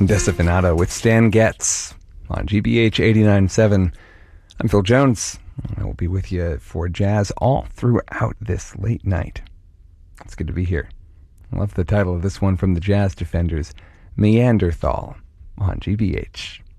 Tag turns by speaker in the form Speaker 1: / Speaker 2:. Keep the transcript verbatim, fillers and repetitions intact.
Speaker 1: Desafinado with Stan Getz on G B H eighty-nine point seven. I'm Phil Jones. I will be with you for jazz all throughout this late night. It's good to be here. I love the title of this one from the Jazz Defenders, Meanderthal on G B H.